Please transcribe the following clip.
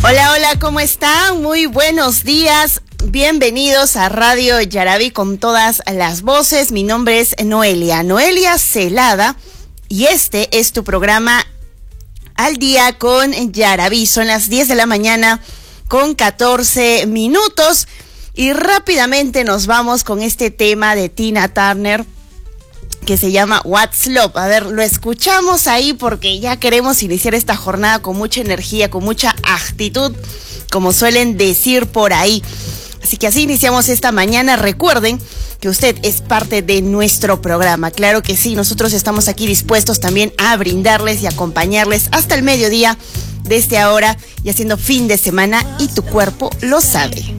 Hola, hola, ¿cómo están? Muy buenos días. Bienvenidos a Radio Yaraví con todas las voces. Mi nombre es Noelia Celada y este es tu programa Al Día con Yaraví. Son las 10 de la mañana con 14 minutos y rápidamente nos vamos con este tema de Tina Turner que se llama What's Love. A ver, lo escuchamos ahí porque ya queremos iniciar esta jornada con mucha energía, con mucha actitud, como suelen decir por ahí. Así que así iniciamos esta mañana. Recuerden que usted es parte de nuestro programa. Claro que sí, nosotros estamos aquí dispuestos también a brindarles y acompañarles hasta el mediodía desde ahora y haciendo fin de semana, y tu cuerpo lo sabe.